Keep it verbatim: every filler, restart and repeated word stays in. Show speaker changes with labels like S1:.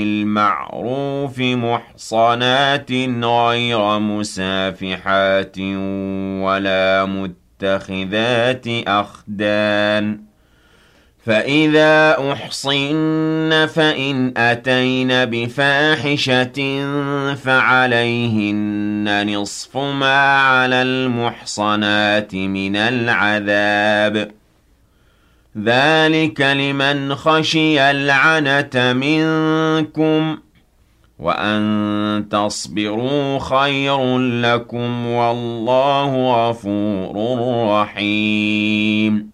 S1: بالمعروف محصنات غير مسافحات ولا متخذات أخدان فإذا أحصن فإن أتين بفاحشة فعليهن نصف ما على المحصنات من العذاب ذلك لمن خشي العنة منكم وأن تصبروا خير لكم والله غفور رحيم